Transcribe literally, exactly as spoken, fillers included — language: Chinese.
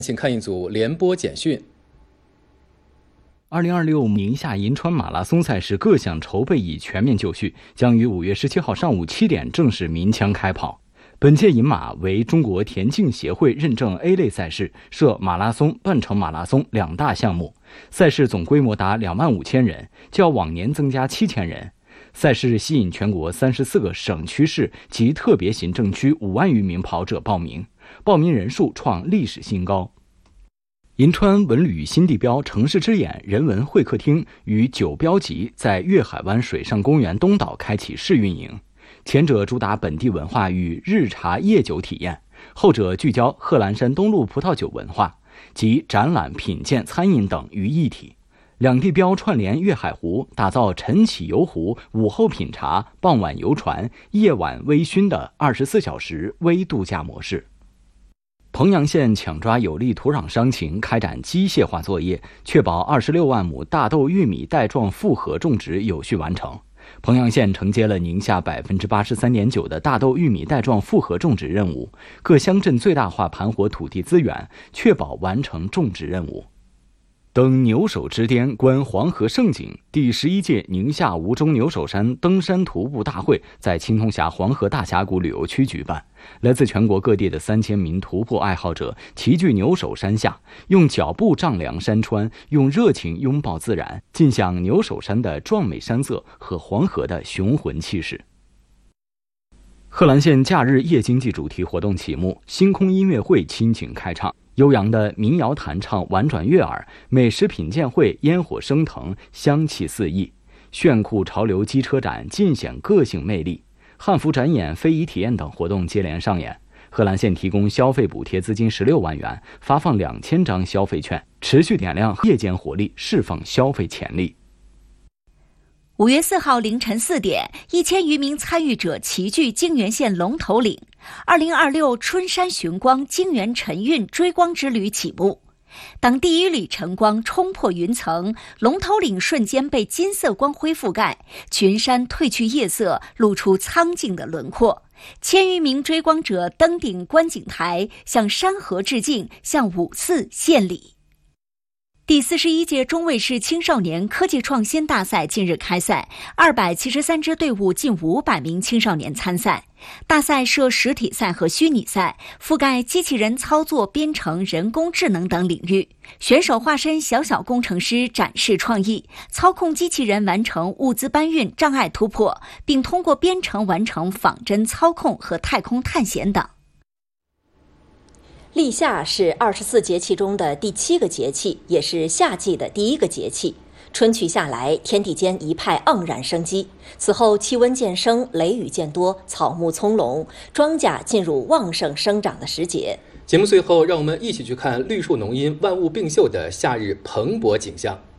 请看一组联播简讯。 二零二六宁夏银川马拉松赛事各项筹备已全面就绪，将于五月十七号上午七点正式鸣枪开跑。本届银马为中国田径协会认证 A 类赛事，设马拉松、半程马拉松两大项目，赛事总规模达两万五千人，较往年增加七千人。赛事吸引全国三十四个省区市及特别行政区五万余名跑者报名，报名人数创历史新高。银川文旅新地标城市之眼人文会客厅与九标集在粤海湾水上公园东岛开启试运营，前者主打本地文化与日茶夜酒体验，后者聚焦贺兰山东路葡萄酒文化及展览、品鉴、餐饮等于一体。两地标串联粤海湖，打造晨起游湖、午后品茶、傍晚游船、夜晚微醺的二十四小时微度假模式。彭阳县抢抓有利土壤伤情，开展机械化作业，确保二十六万亩大豆、玉米带状复合种植有序完成。彭阳县承接了宁夏百分之八十三点九的大豆、玉米带状复合种植任务，各乡镇最大化盘活土地资源，确保完成种植任务。登牛首之巅，观黄河盛景。第十一届宁夏吴中牛首山登山徒步大会在青铜峡黄河大峡谷旅游区举办，来自全国各地的三千名徒步爱好者齐聚牛首山下，用脚步丈量山川，用热情拥抱自然，尽享牛首山的壮美山色和黄河的雄浑气势。贺兰县假日夜经济主题活动启幕，星空音乐会亲情开唱，悠扬的民谣弹唱婉转悦耳，美食品鉴会烟火升腾，香气四溢，炫酷潮流机车展尽显个性魅力，汉服展演、非遗体验等活动接连上演。贺兰县提供消费补贴资金十六万元，发放两千张消费券，持续点亮夜间活力，释放消费潜力。 五月四号凌晨四点，一千余名参与者齐聚泾源县龙头岭，二零二六春山寻光泾源晨运追光之旅启幕。当第一缕晨光冲破云层，龙头岭瞬间被金色光辉覆盖，群山褪去夜色，露出苍劲的轮廓。千余名追光者登顶观景台，向山河致敬，向五四献礼。第四十一届中卫市青少年科技创新大赛近日开赛，二百七十三支队伍，近五百名青少年参赛。大赛设实体赛和虚拟赛，覆盖机器人操作、编程、人工智能等领域。选手化身小小工程师，展示创意，操控机器人完成物资搬运、障碍突破，并通过编程完成仿真操控和太空探险等。 立夏是二十四节气中的第七个节气，也是夏季的第一个节气。春去夏来，天地间一派盎然生机。此后气温渐升，雷雨渐多，草木葱茏，庄稼进入旺盛生长的时节。 节目最后，让我们一起去看绿树浓荫、万物并秀的夏日蓬勃景象。